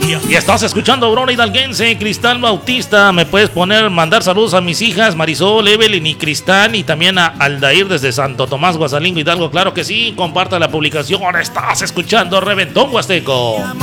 Y estás escuchando Aurora Hidalguense, Cristal Bautista. Me puedes mandar saludos a mis hijas Marisol, Evelyn y Cristal, y también a Aldair desde Santo Tomás, Guasalingo, Hidalgo. Claro que sí, comparta la publicación. Ahora estás escuchando Reventón Huasteco.